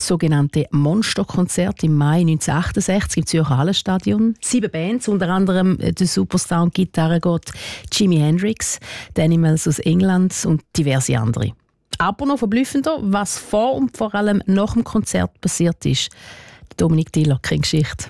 Das sogenannte Monsterkonzert im Mai 1968 im Zürcher Hallenstadion. 7 Bands, unter anderem der Superstar und Gitarrengott Jimi Hendrix, die Animals aus England und diverse andere. Aber noch verblüffender, was vor und vor allem nach dem Konzert passiert ist. Dominik Diller, keine Geschichte.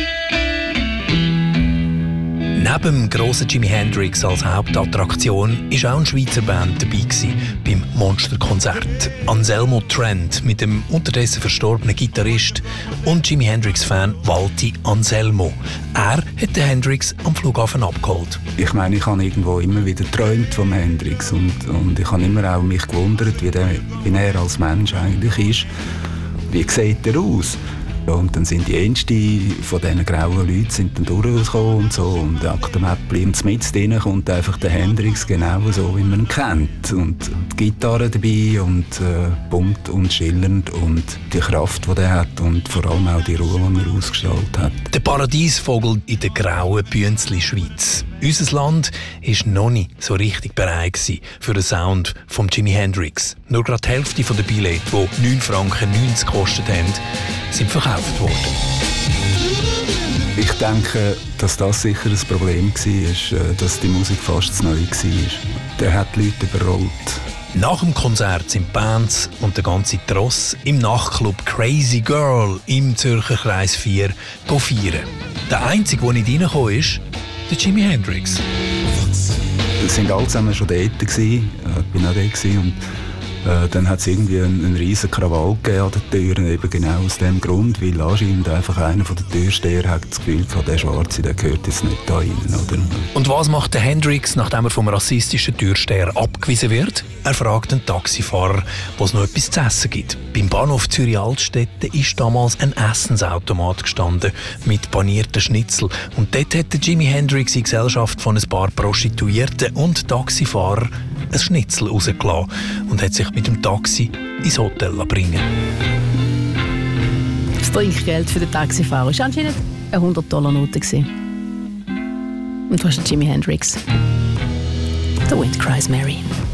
Neben dem grossen Jimi Hendrix als Hauptattraktion war auch eine Schweizer Band dabei beim Monsterkonzert. Anselmo Trent mit dem unterdessen verstorbenen Gitarrist und Jimi Hendrix-Fan Walti Anselmo. Er hat den Hendrix am Flughafen abgeholt. Ich meine, ich habe irgendwo immer wieder geträumt vom Hendrix und ich habe immer auch mich gewundert, wie er als Mensch eigentlich ist. Wie sieht er aus? Und dann sind die Ängste von diesen grauen Leuten sind dann durchgekommen und so. Und auf dem Äppli und mit drin kommt einfach der Hendrix genau so, wie man ihn kennt. Und die Gitarre dabei und bunt und schillernd und die Kraft, die er hat und vor allem auch die Ruhe, die er ausgestrahlt hat. Der Paradiesvogel in der grauen Bünzli Schweiz. Unser Land war noch nicht so richtig bereit für den Sound von Jimi Hendrix. Nur gerade die Hälfte der Billette, die 9,90 Franken gekostet haben, sind verkauft worden. Ich denke, dass das sicher ein Problem war, dass die Musik fast zu neu war. Der hat die Leute überrollt. Nach dem Konzert sind Bands und der ganze Tross im Nachtclub Crazy Girl im Zürcher Kreis 4 feiern. Der Einzige, der nicht reingekommen ist, der Jimi Hendrix. Wir waren alle zusammen schon dort, ich war auch dort und dann hat es irgendwie einen riesen Krawall gegeben an den Türen, eben genau aus dem Grund, weil anscheinend einfach einer von den Türsteher hat das Gefühl gehabt, der Schwarze, der gehört jetzt nicht da rein, oder? Und was macht der Hendrix, nachdem er vom rassistischen Türsteher abgewiesen wird? Er fragt einen Taxifahrer, wo es noch etwas zu essen gibt. Beim Bahnhof Zürich-Altstetten ist damals ein Essensautomat gestanden mit panierten Schnitzel. Und dort hat der Jimi Hendrix in Gesellschaft von ein paar Prostituierten und Taxifahrer ein Schnitzel rausgelassen und hat sich mit dem Taxi ins Hotel bringen. Das Trinkgeld für den Taxifahrer war anscheinend eine $100-Note. Und was ist Jimi Hendrix? The Wind Cries Mary.